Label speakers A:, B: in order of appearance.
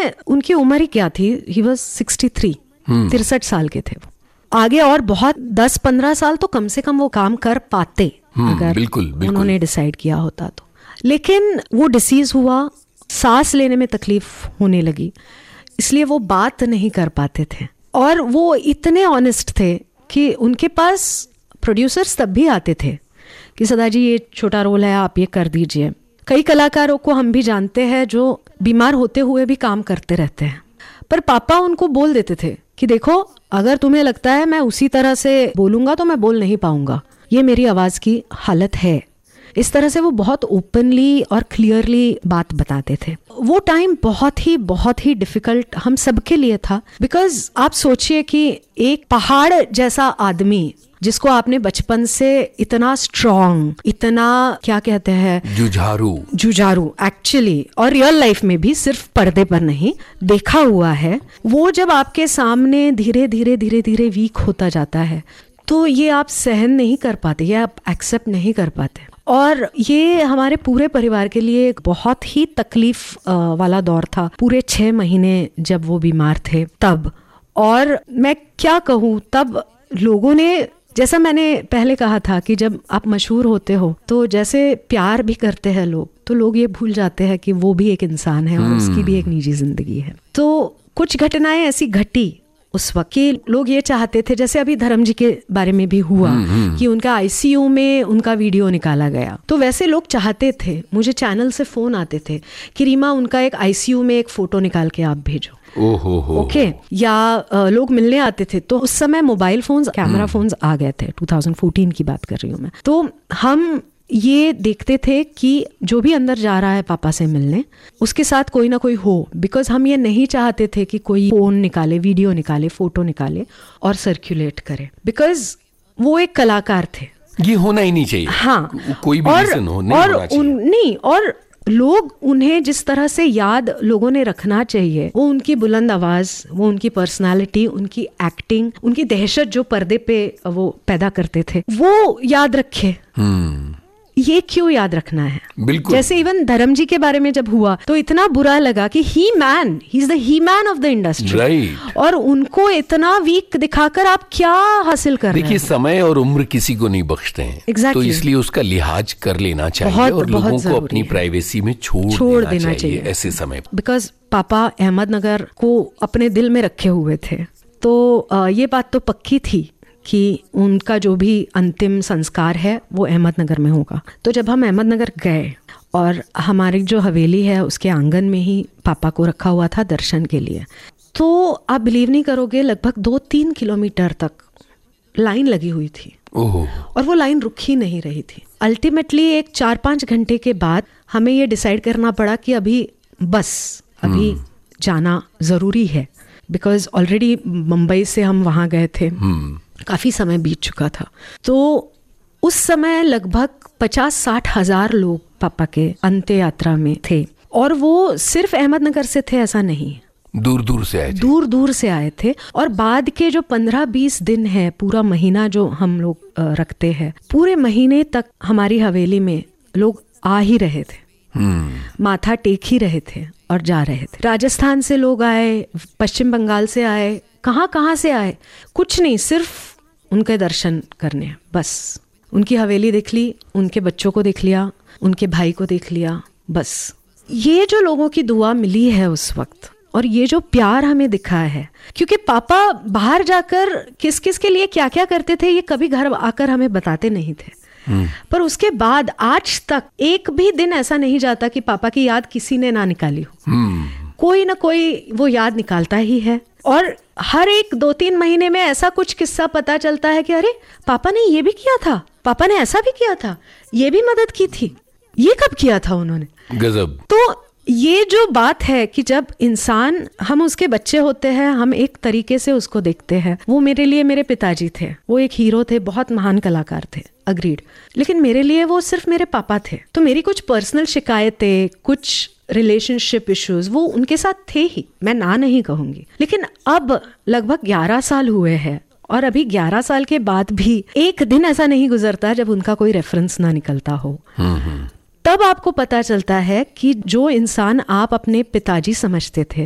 A: में उनकी उम्र ही क्या थी, ही वाज 63, 63 साल के थे वो। आगे और बहुत 10-15 साल तो कम से कम वो काम कर पाते अगर
B: बिल्कुल।
A: उन्होंने डिसाइड किया होता तो। लेकिन वो डिसीज हुआ, सांस लेने में तकलीफ होने लगी, इसलिए वो बात नहीं कर पाते थे। और वो इतने ऑनेस्ट थे कि उनके पास प्रोड्यूसर्स तब भी आते थे कि सदा जी ये छोटा रोल है, आप ये कर दीजिए। कई कलाकारों को हम भी जानते हैं जो बीमार होते हुए भी काम करते रहते हैं, पर पापा उनको बोल देते थे कि देखो अगर तुम्हें लगता है मैं उसी तरह से बोलूँगा तो मैं बोल नहीं पाऊँगा, ये मेरी आवाज़ की हालत है। इस तरह से वो बहुत ओपनली और क्लियरली बात बताते थे। वो टाइम बहुत ही डिफिकल्ट हम सबके लिए था, बिकॉज आप सोचिए कि एक पहाड़ जैसा आदमी जिसको आपने बचपन से इतना स्ट्रॉन्ग, इतना क्या कहते हैं, जुझारू एक्चुअली और रियल लाइफ में भी, सिर्फ पर्दे पर नहीं, देखा हुआ है, वो जब आपके सामने धीरे धीरे वीक होता जाता है तो ये आप सहन नहीं कर पाते, ये आप एक्सेप्ट नहीं कर पाते। और ये हमारे पूरे परिवार के लिए एक बहुत ही तकलीफ वाला दौर था, पूरे 6 महीने जब वो बीमार थे तब। और मैं क्या कहूँ, तब लोगों ने, जैसा मैंने पहले कहा था कि जब आप मशहूर होते हो तो जैसे प्यार भी करते हैं लोग, तो लोग ये भूल जाते हैं कि वो भी एक इंसान है और उसकी भी एक निजी जिंदगी है। तो कुछ घटनाएं ऐसी घटी उस वक्त कि लोग ये चाहते थे, जैसे अभी धर्म जी के बारे में भी हुआ कि उनका आईसीयू में उनका वीडियो निकाला गया, तो वैसे लोग चाहते थे, मुझे चैनल से फोन आते थे कि रीमा उनका एक आईसीयू में एक फोटो निकाल के आप भेजो। ओके। या लोग मिलने आते थे, तो उस समय मोबाइल फोन्स, कैमरा फोन्स आ गए थे, 2014 की बात कर रही हूँ मैं। तो हम ये देखते थे कि जो भी अंदर जा रहा है पापा से मिलने, उसके साथ कोई ना कोई हो, बिकॉज हम ये नहीं चाहते थे कि कोई फोन निकाले, वीडियो निकाले, फोटो निकाले और सर्कुलेट करे, बिकॉज वो एक कलाकार थे।
B: ये होना ही नहीं चाहिए।
A: हाँ,
B: कोई भी रीजन हो, नहीं होना चाहिए।
A: और लोग उन्हें जिस तरह से याद लोगों ने रखना चाहिए, वो उनकी बुलंद आवाज, वो उनकी पर्सनालिटी, उनकी एक्टिंग, उनकी दहशत जो पर्दे पे वो पैदा करते थे, वो याद रखे। ये क्यों याद रखना है?
B: बिल्कुल।
A: जैसे इवन धर्म जी के बारे में जब हुआ तो इतना बुरा लगा कि he is the he man of the industry,
B: right.
A: और उनको इतना वीक दिखाकर आप क्या हासिल कर रहे हैं?
B: देखिए, समय और उम्र किसी को नहीं बख्शते हैं।
A: Exactly.
B: तो इसलिए उसका लिहाज कर लेना चाहिए और लोगों को अपनी प्राइवेसी में छोड़ देना चाहिए ऐसे समय।
A: बिकॉज पापा अहमदनगर को अपने दिल में रखे हुए थे, तो ये बात तो पक्की थी कि उनका जो भी अंतिम संस्कार है वो अहमदनगर में होगा। तो जब हम अहमदनगर गए और हमारी जो हवेली है उसके आंगन में ही पापा को रखा हुआ था दर्शन के लिए, तो आप बिलीव नहीं करोगे, लगभग 2-3 किलोमीटर तक लाइन लगी हुई थी। और वो लाइन रुक ही नहीं रही थी। अल्टीमेटली एक 4-5 घंटे के बाद हमें ये डिसाइड करना पड़ा कि अभी जाना ज़रूरी है, बिकॉज ऑलरेडी मुंबई से हम वहाँ गए थे, काफ़ी समय बीत चुका था। तो उस समय लगभग 50-60 हज़ार लोग पापा के अंत्य यात्रा में थे, और वो सिर्फ अहमदनगर से थे ऐसा नहीं,
B: दूर दूर से आए थे। और बाद के जो 15-20 दिन है, पूरा महीना जो हम लोग रखते हैं, पूरे महीने तक हमारी हवेली में लोग आ ही रहे थे, माथा टेक ही रहे थे और जा रहे थे। राजस्थान से लोग आए, पश्चिम बंगाल से आए, कहाँ से आए, कुछ नहीं, सिर्फ उनके दर्शन करने, बस उनकी हवेली देख ली, उनके बच्चों को देख लिया, उनके भाई को देख लिया, बस। ये जो लोगों की दुआ मिली है उस वक्त, और ये जो प्यार हमें दिखा है, क्योंकि पापा बाहर जाकर किस किस के लिए क्या क्या करते थे ये कभी घर आकर हमें बताते नहीं थे, पर उसके बाद आज तक एक भी दिन ऐसा नहीं जाता कि पापा की याद किसी ने ना निकाली हो। कोई ना कोई वो याद निकालता ही है, और हर एक 2-3 महीने में ऐसा कुछ किस्सा पता चलता है कि अरे पापा ने ये भी किया था, पापा ने ऐसा भी किया था, ये भी मदद की थी, ये कब किया था उन्होंने, गजब।
A: तो ये जो बात है कि जब इंसान, हम उसके बच्चे होते हैं, हम एक तरीके से उसको देखते हैं। वो मेरे लिए मेरे पिताजी थे, वो एक हीरो थे, बहुत महान कलाकार थे, अग्रीड, लेकिन मेरे लिए वो सिर्फ मेरे पापा थे। तो मेरी कुछ पर्सनल शिकायतें, कुछ रिलेशनशिप इश्यूज वो उनके साथ थे ही, मैं ना नहीं कहूंगी। लेकिन अब लगभग 11 साल हुए हैं, और अभी 11 साल के बाद भी एक दिन ऐसा नहीं गुजरता जब उनका कोई रेफरेंस ना निकलता हो। तब आपको पता चलता है कि जो इंसान आप अपने पिताजी समझते थे,